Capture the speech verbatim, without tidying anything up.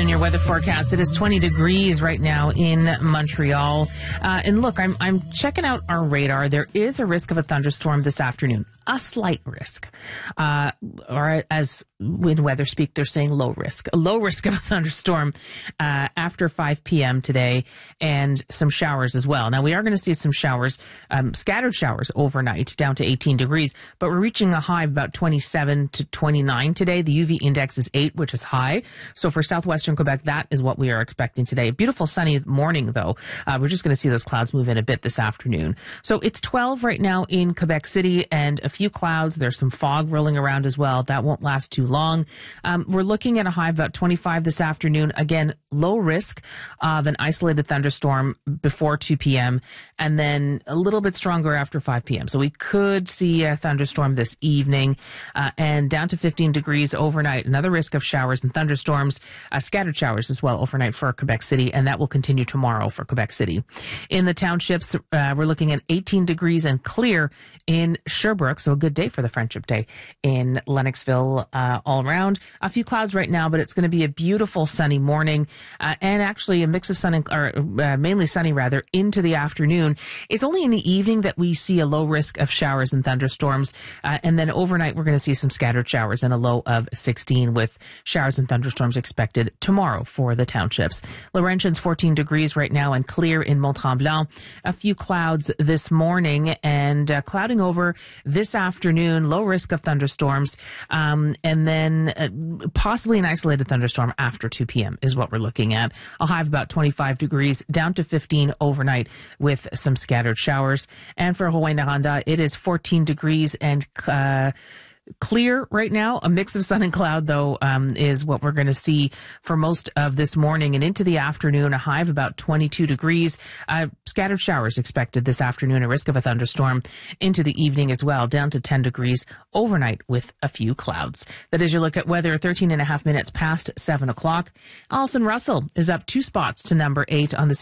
afternoon, your weather forecast. It is twenty degrees right now in Montreal. Uh, and look, I'm, I'm checking out our radar. There is a risk of a thunderstorm this afternoon. A slight risk. Uh, or as in weather speak, they're saying low risk. A low risk of a thunderstorm uh, after five p.m. today, and some showers as well. Now, we are going to see some showers, um, scattered showers overnight, down to eighteen degrees, but we're reaching a high of about twenty-seven to twenty-nine today. The U V index is eight, which is high. So for southwestern Quebec, that is what we are expecting today. Beautiful sunny morning, though. Uh, we're just going to see those clouds move in a bit this afternoon. So it's twelve right now in Quebec City, and a few clouds. There's some fog rolling around as well. That won't last too long. Um, we're looking at a high of about twenty-five this afternoon. Again, low risk of an isolated thunderstorm before two p.m. and then a little bit stronger after five p.m. So we could see a thunderstorm this evening, uh, and down to fifteen degrees overnight. Another risk of showers and thunderstorms, uh, scattered showers as well overnight for Quebec City, and that will continue tomorrow for Quebec City. In the townships, uh, we're looking at eighteen degrees and clear in Sherbrooke, so a good day for the Friendship Day in Lennoxville uh, all around. A few clouds right now, but it's going to be a beautiful sunny morning, uh, and actually a mix of sun and, or uh, mainly sunny rather, into the afternoon. It's only in the evening that we see a low risk of showers and thunderstorms, uh, and then overnight we're going to see some scattered showers and a low of sixteen with showers and thunderstorms expected tomorrow for the townships. Laurentian's fourteen degrees right now and clear in Mont-Tremblant. A few clouds this morning and uh, clouding over this afternoon, low risk of thunderstorms, um, and then uh, possibly an isolated thunderstorm after two p.m. is what we're looking at. A high of about twenty-five degrees, down to fifteen overnight with some scattered showers. And for Rouyn-Noranda, it is fourteen degrees and uh, clear right now. A mix of sun and cloud, though, um, is what we're going to see for most of this morning and into the afternoon. A high of about twenty-two degrees. Uh, scattered showers expected this afternoon. A risk of a thunderstorm into the evening as well. Down to ten degrees overnight with a few clouds. That is your look at weather. thirteen and a half minutes past seven o'clock. Alison Russell is up two spots to number eight on the